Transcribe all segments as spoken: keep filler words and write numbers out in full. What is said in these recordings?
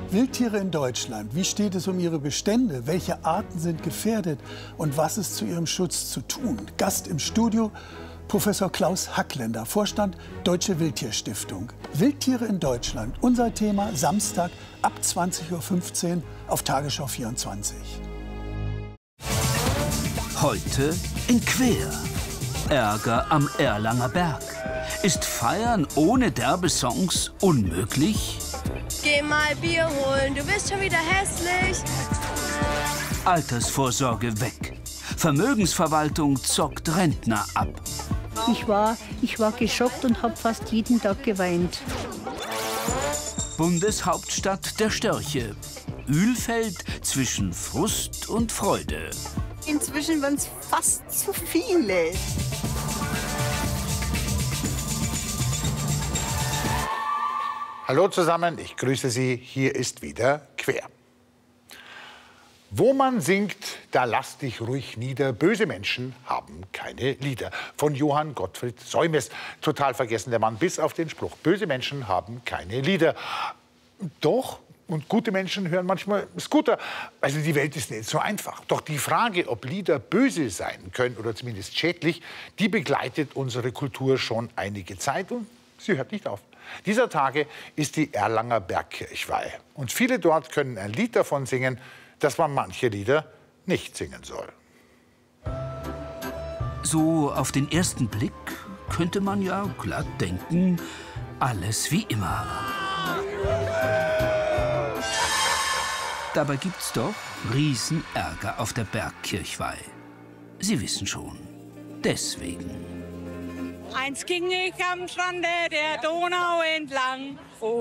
Wildtiere in Deutschland. Wie steht es um ihre Bestände? Welche Arten sind gefährdet? Und was ist zu ihrem Schutz zu tun? Gast im Studio Professor Klaus Hackländer, Vorstand Deutsche Wildtierstiftung. Wildtiere in Deutschland. Unser Thema Samstag ab zwanzig Uhr fünfzehn auf Tagesschau vierundzwanzig. Heute in Quer. Ärger am Erlanger Berg. Ist Feiern ohne derbe Songs unmöglich? Geh mal Bier holen, du bist schon wieder hässlich. Altersvorsorge weg. Vermögensverwaltung zockt Rentner ab. Ich war, ich war geschockt und habe fast jeden Tag geweint. Bundeshauptstadt der Störche. Ölfeld zwischen Frust und Freude. Inzwischen waren es fast zu viele. Hallo zusammen, ich grüße Sie. Hier ist wieder Quer. Wo man singt, da lass dich ruhig nieder. Böse Menschen haben keine Lieder. Von Johann Gottfried Säumes. Total vergessen der Mann, bis auf den Spruch. Böse Menschen haben keine Lieder. Doch, und gute Menschen hören manchmal Scooter. Also die Welt ist nicht so einfach. Doch die Frage, ob Lieder böse sein können oder zumindest schädlich, die begleitet unsere Kultur schon einige Zeit und sie hört nicht auf. Dieser Tage ist die Erlanger Bergkirchweih. Und viele dort können ein Lied davon singen, dass man manche Lieder nicht singen soll. So auf den ersten Blick könnte man ja glatt denken, alles wie immer. Dabei gibt's doch Riesenärger auf der Bergkirchweih. Sie wissen schon, deswegen. Einst ging ich am Strande der Donau entlang.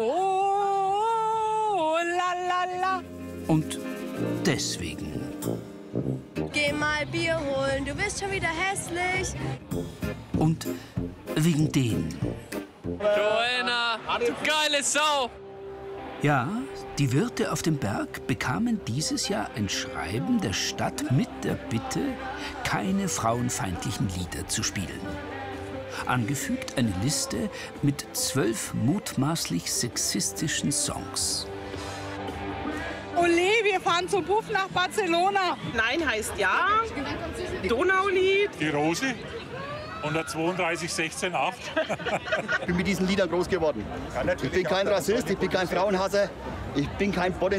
Oh, la la la. Und deswegen. Geh mal Bier holen, du bist schon wieder hässlich. Und wegen dem. Joanna, du geile Sau! Ja, die Wirte auf dem Berg bekamen dieses Jahr ein Schreiben der Stadt mit der Bitte, keine frauenfeindlichen Lieder zu spielen. Angefügt eine Liste mit zwölf mutmaßlich sexistischen Songs. Ole, wir fahren zum Puff nach Barcelona. Nein heißt ja. Donaulied. Die Rose. hundertzweiunddreißig sechzehn acht. Ich bin mit diesen Liedern groß geworden. Ich bin kein Rassist, ich bin kein Frauenhasser, ich bin kein Potenzial.